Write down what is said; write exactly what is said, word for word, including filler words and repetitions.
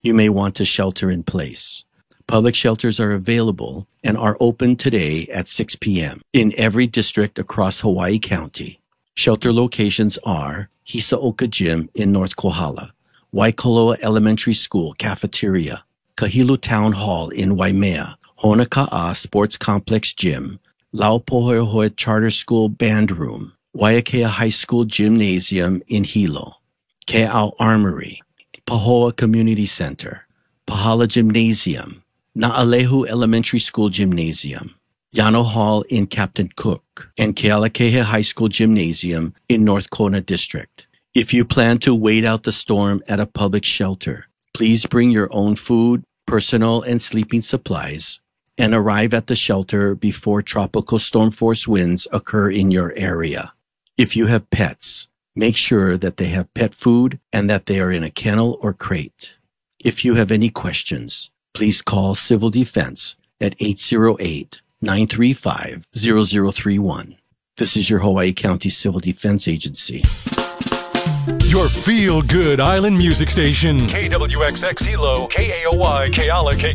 you may want to shelter in place. Public shelters are available and are open today at six p.m. in every district across Hawaii County. Shelter locations are Hisaoka Gym in North Kohala, Waikoloa Elementary School Cafeteria, Kahilu Town Hall in Waimea, Honaka'a Sports Complex Gym, Laupohoehoe Charter School Band Room, Waiakea High School Gymnasium in Hilo, Ke'au Armory, Pahoa Community Center, Pahala Gymnasium, Na'alehu Elementary School Gymnasium, Yano Hall in Captain Cook, and Kealakekea High School Gymnasium in North Kona District. If you plan to wait out the storm at a public shelter, please bring your own food, personal and sleeping supplies, and arrive at the shelter before tropical storm force winds occur in your area. If you have pets, make sure that they have pet food and that they are in a kennel or crate. If you have any questions, please call Civil Defense at eight zero eight, nine three five, zero zero three one. This is your Hawaii County Civil Defense Agency. Your feel-good island music station. K W X X Hilo, K A O Y, Keala, K